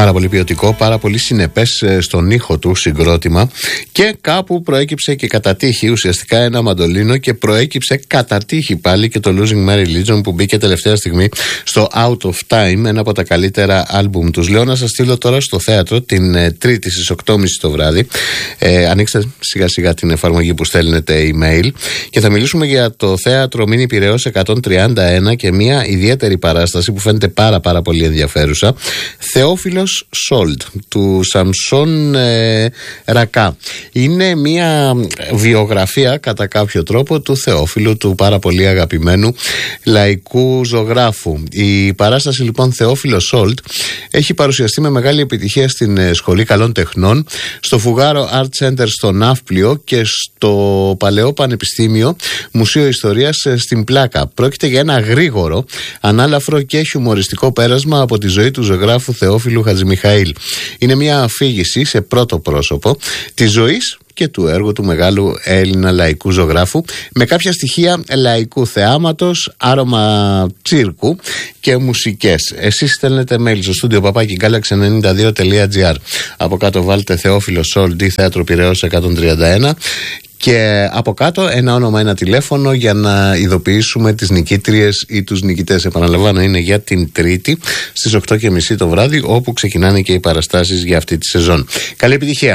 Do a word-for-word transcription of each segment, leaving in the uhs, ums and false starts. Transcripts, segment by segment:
Πάρα πολύ ποιοτικό, πάρα πολύ συνεπές στον ήχο του συγκρότημα, και κάπου προέκυψε και κατά τύχη ουσιαστικά ένα μαντολίνο, και προέκυψε κατά τύχη πάλι και το Losing My Religion που μπήκε τελευταία στιγμή στο Out of Time, ένα από τα καλύτερα άλμπουμ τους. Λέω να σας στείλω τώρα στο θέατρο την ε, Τρίτη στις οκτώ και μισή το βράδυ. Ε, ανοίξτε σιγά σιγά την εφαρμογή που στέλνετε email, και θα μιλήσουμε για το θέατρο Μίνι Πειραιώς εκατόν τριάντα ένα και μια ιδιαίτερη παράσταση που φαίνεται πάρα πάρα πολύ ενδιαφέρουσα. Θεόφιλος Sold του Σαμσόν ε, Ρακά. Είναι μια βιογραφία κατά κάποιο τρόπο του Θεόφιλου, του πάρα πολύ αγαπημένου λαϊκού ζωγράφου. Η παράσταση λοιπόν Θεόφιλος Sold έχει παρουσιαστεί με μεγάλη επιτυχία στην Σχολή Καλών Τεχνών, στο Φουγάρο Art Center στο Ναύπλιο και στο Παλαιό Πανεπιστήμιο Μουσείο Ιστορίας στην Πλάκα. Πρόκειται για ένα γρήγορο, ανάλαφρο και χιουμοριστικό πέρασμα από τη ζωή του ζωγράφου Θεόφιλου Χατζημιχαήλ. Είναι μια αφήγηση σε πρώτο πρόσωπο της ζωής και του έργου του μεγάλου Έλληνα λαϊκού ζωγράφου, με κάποια στοιχεία λαϊκού θεάματος, άρωμα τσίρκου και μουσικές. Εσείς στέλνετε mail στο στούντιο παπάκι γκάλαξι ενενήντα δύο τελεία τζι άρ. Από κάτω βάλτε Θεόφιλος Sold ή Θέατρο Πειραιώς εκατόν τριάντα ένα, και από κάτω ένα όνομα, ένα τηλέφωνο για να ειδοποιήσουμε τις νικήτριες ή τους νικητές. Επαναλαμβάνω, είναι για την Τρίτη στις οκτώ και μισή το βράδυ, όπου ξεκινάνε και οι παραστάσεις για αυτή τη σεζόν. Καλή επιτυχία.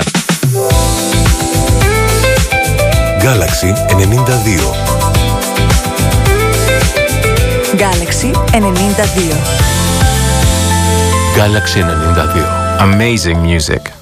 Γκάλαξι ενενήντα δύο. Γκάλαξι ενενήντα δύο. Γκάλαξι ενενήντα δύο. Amazing music.